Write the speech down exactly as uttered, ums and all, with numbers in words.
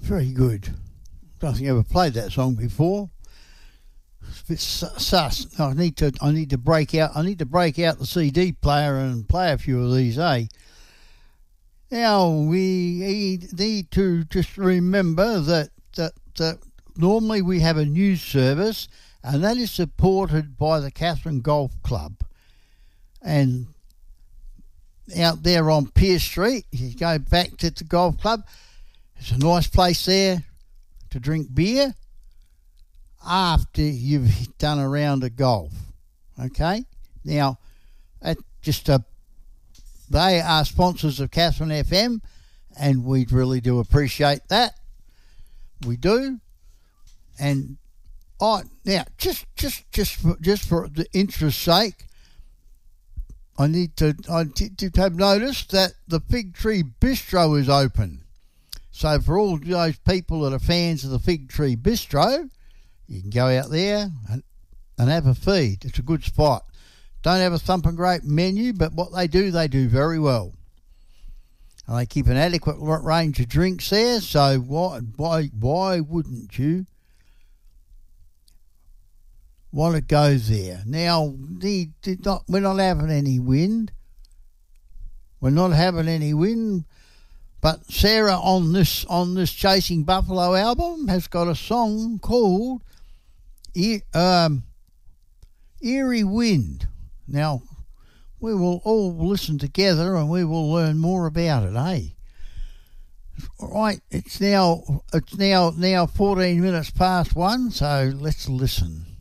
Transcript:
Very good. Don't think I ever played that song before. It's a bit sus. I need to. I need to break out. I need to break out the C D player and play a few of these, eh? Now we need to just remember that that, that normally we have a news service, and that is supported by the Katherine Golf Club. And out there on Pierce Street, you go back to the golf club. It's a nice place there to drink beer after you've done a round of golf. Okay? Now, that just a, they are sponsors of Katherine F M, and we really do appreciate that. We do. And I now just just just for, just for the interest's sake, I need to I need to have noticed that the Fig Tree Bistro is open. So for all those people that are fans of the Fig Tree Bistro, you can go out there and, and have a feed. It's a good spot. Don't have a thumping great menu, but what they do, they do very well. And they keep an adequate range of drinks there, so why why why wouldn't you want to go there? Now, the, the not, we're not having any wind. We're not having any wind. But Sarah on this on this Chasing Buffalo album has got a song called e- um, Eerie Wind. Now, we will all listen together and we will learn more about it, eh? Right, it's now it's now now fourteen minutes past one, so let's listen.